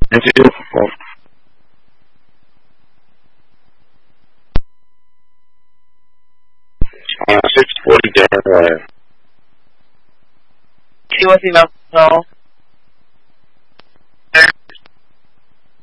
Thank you. 640 Darren Ryan. See what's email? No.